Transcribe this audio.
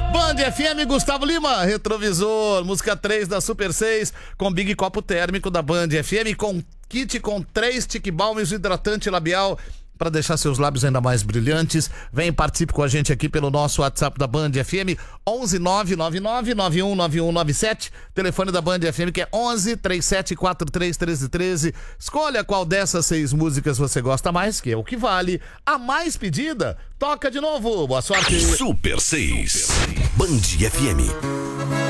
Band FM, Gustavo Lima, Retrovisor, música 3 da Super 6, com Big Copo Térmico da Band FM, com kit com 3 tic balms hidratante labial para deixar seus lábios ainda mais brilhantes. Vem, participe com a gente aqui pelo nosso WhatsApp da Band FM, 11999919197, telefone da Band FM que é 1137431313. Escolha qual dessas 6 músicas você gosta mais, que é o que vale. A mais pedida, toca de novo. Boa sorte. Super 6, Band FM.